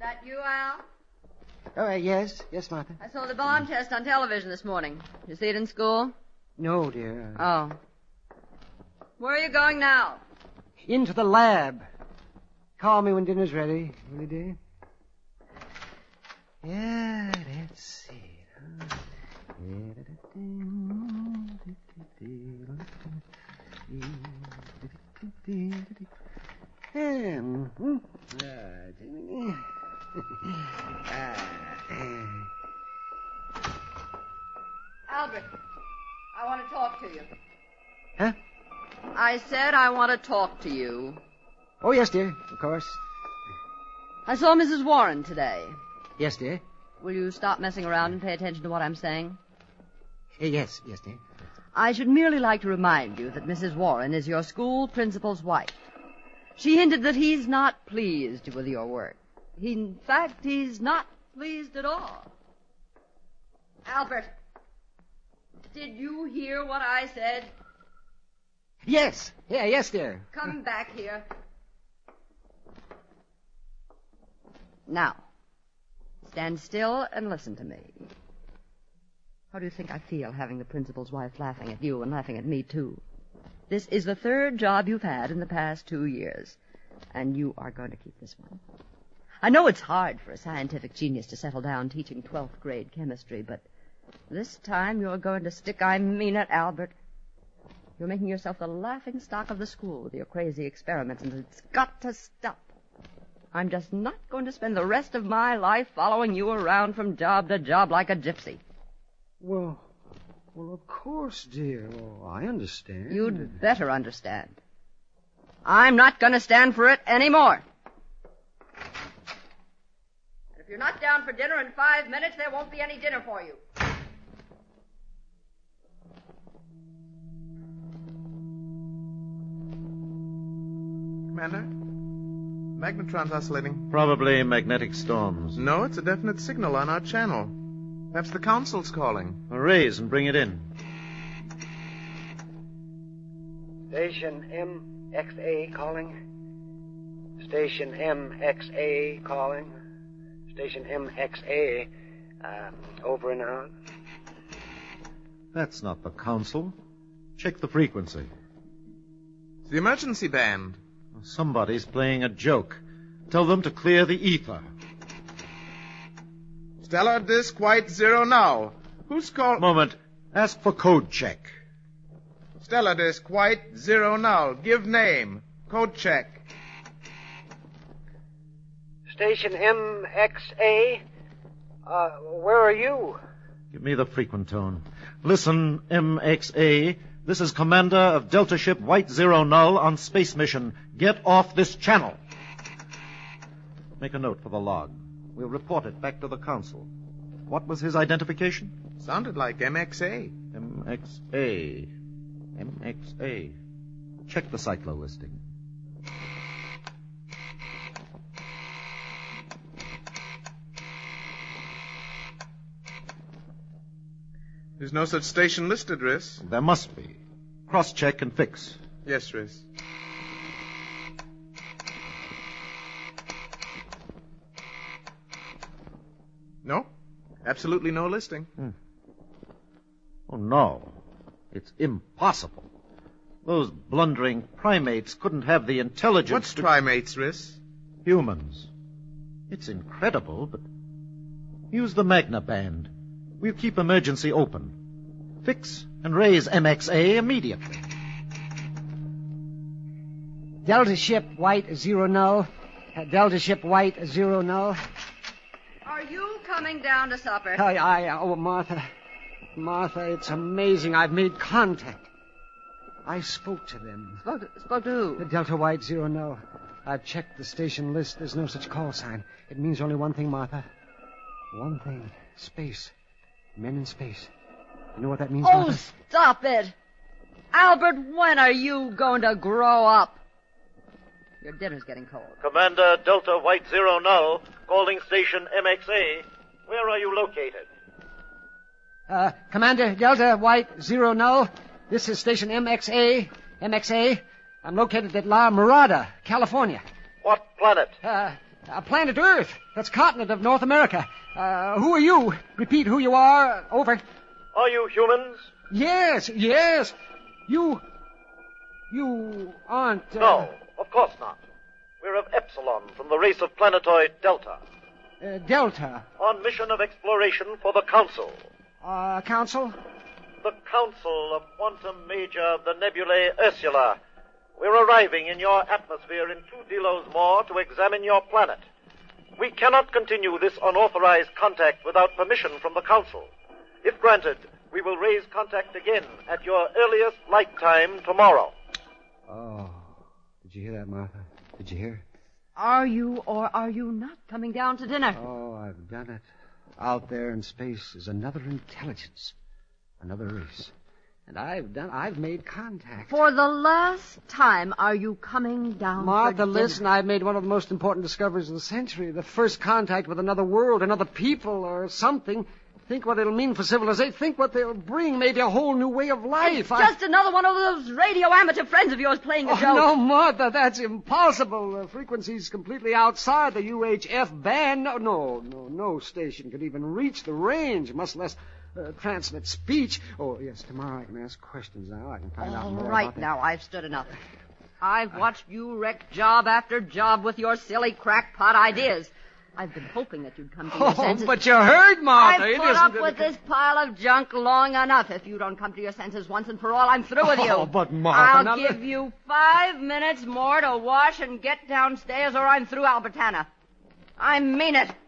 That you, Al? Oh, yes, Martha. I saw the bomb test on television this morning. You see it in school? No, dear. Oh. Where are you going now? Into the lab. Call me when dinner's ready, will you, dear? Yeah, let's see. Albert, I want to talk to you. Huh? I said I want to talk to you. Oh, yes, dear, of course. I saw Mrs. Warren today. Yes, dear. Will you stop messing around and pay attention to what I'm saying? Yes, dear. I should merely like to remind you that Mrs. Warren is your school principal's wife. She hinted that he's not pleased with your work. In fact, he's not pleased at all. Albert, did you hear what I said? Yes, dear. Come back here. Now, stand still and listen to me. How do you think I feel having the principal's wife laughing at you and laughing at me, too? This is the third job you've had in the past 2 years, and you are going to keep this one. I know it's hard for a scientific genius to settle down teaching 12th grade chemistry, but this time you're going to stick. I mean it, Albert. You're making yourself the laughing stock of the school with your crazy experiments, and it's got to stop. I'm just not going to spend the rest of my life following you around from job to job like a gypsy. Well, of course, dear. Oh, I understand. You'd better understand. I'm not going to stand for it anymore. And if you're not down for dinner in 5 minutes, there won't be any dinner for you. Commander? Magnetron's oscillating. Probably magnetic storms. No, it's a definite signal on our channel. Perhaps the council's calling. Raise and bring it in. Station MXA calling. Station MXA calling. Station MXA, over and out. That's not the council. Check the frequency. It's the emergency band. Somebody's playing a joke. Tell them to clear the ether. Stellar disk white 0 now. Who's called... Moment. Ask for code check. Stellar disk white 0 now. Give name. Code check. Station MXA, where are you? Give me the frequent tone. Listen, MXA. This is Commander of Delta Ship White 0 Null on space mission. Get off this channel. Make a note for the log. We'll report it back to the council. What was his identification? Sounded like MXA. MXA. Check the cyclo listing. There's no such station listed, Riss. There must be. Cross-check and fix. Yes, Riss. No. Absolutely no listing. Oh, no. It's impossible. Those blundering primates couldn't have the intelligence What's primates, Riss? Humans. It's incredible, but... Use the Magna band. We'll keep emergency open. Fix and raise MXA immediately. Delta Ship White 0 Null. Delta Ship White 0 Null. Are you coming down to supper? Oh, Martha. Martha, it's amazing. I've made contact. I spoke to them. Spoke to who? The Delta White 0 Null. I've checked the station list. There's no such call sign. It means only one thing, Martha. One thing. Space. Men in space. You know what that means, Oh, Martha? stop it. Albert, when are you going to grow up? Your dinner's getting cold. Commander Delta White 0 Null, calling station MXA. Where are you located? Commander Delta White 0 Null. This is station MXA. I'm located at La Mirada, California. What planet? Planet Earth. That's continent of North America. Who are you? Repeat who you are. Over. Are you humans? Yes. You aren't... No, of course not. We're of Epsilon from the race of planetoid Delta. Delta. On mission of exploration for the Council. Council? The Council of Quantum Major of the nebulae Ursula. We're arriving in your atmosphere in 2 delos more to examine your planet. We cannot continue this unauthorized contact without permission from the Council. If granted, we will raise contact again at your earliest flight time tomorrow. Oh, did you hear that, Martha? Did you hear? Are you or are you not coming down to dinner? Oh, I've done it. Out there in space is another intelligence, another race. And I've made contact. For the last time, are you coming down Martha, for dinner? listen, I've made one of the most important discoveries of the century. The first contact with another world, another people, or something. Think what it'll mean for civilization. Think what they'll bring. Maybe a whole new way of life. It's just another one of those radio amateur friends of yours playing a joke. No, Martha, that's impossible. The frequency's completely outside the UHF band. No station could even reach the range, much less transmit speech. Oh, yes, tomorrow I can ask questions now. I can find out more All right, about that. now, I've stood enough. I've watched you wreck job after job with your silly crackpot ideas. I've been hoping that you'd come to your senses. But you heard, Martha. I've put up with this pile of junk long enough. If you don't come to your senses once and for all, I'm through with you. Oh, but Martha... I'll give you 5 minutes more to wash and get downstairs, or I'm through Albertana. I mean it.